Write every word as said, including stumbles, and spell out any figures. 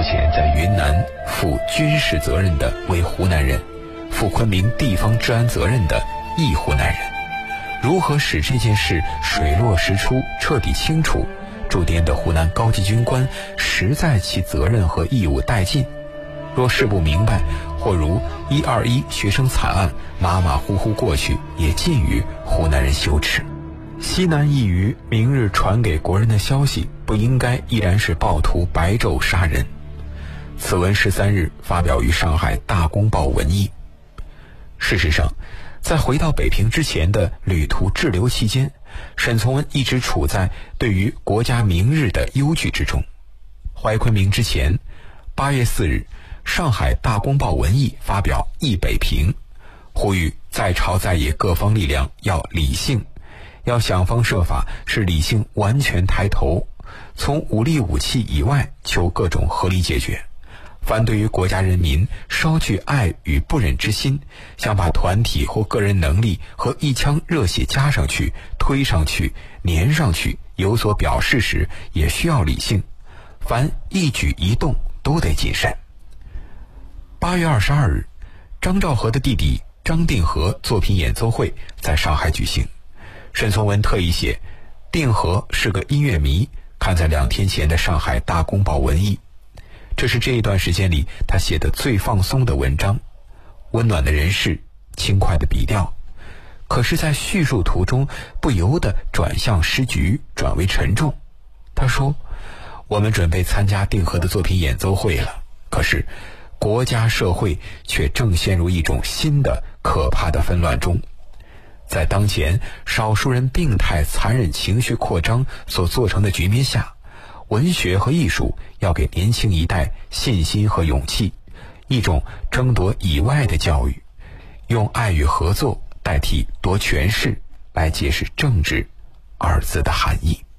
前在云南负军事责任的为湖南人，负昆明地方治安责任的亦湖南人。如何使这件事水落石出、彻底清楚，驻滇的湖南高级军官实在其责任和义务殆尽。若事不明白，或如一二一学生惨案马马虎虎过去，也尽于湖南人羞耻。西南一隅明日传给国人的消息，不应该依然是暴徒白昼杀人。此文十三日发表于上海大公报文艺。事实上，在回到北平之前的旅途滞留期间，沈从文一直处在对于国家明日的忧惧之中。怀昆明之前，八月四日，上海大公报文艺发表《忆北平》，呼吁在朝在野各方力量要理性，要想方设法使理性完全抬头，从武力武器以外求各种合理解决。凡对于国家人民稍具爱与不忍之心，想把团体或个人能力和一腔热血加上去、推上去、粘上去有所表示时，也需要理性。凡一举一动都得谨慎。八月二十二日，张兆和的弟弟张定和作品演奏会在上海举行。沈从文特意写定和是个音乐迷，看在两天前的上海大公报文艺。这是这一段时间里他写的最放松的文章，温暖的人事，轻快的笔调，可是在叙述途中不由得转向诗局，转为沉重。他说，我们准备参加定和的作品演奏会了，可是国家社会却正陷入一种新的可怕的纷乱中。在当前少数人病态残忍情绪扩张所做成的局面下，文学和艺术要给年轻一代信心和勇气，一种争夺以外的教育，用爱与合作代替夺权势来解释政治二字的含义。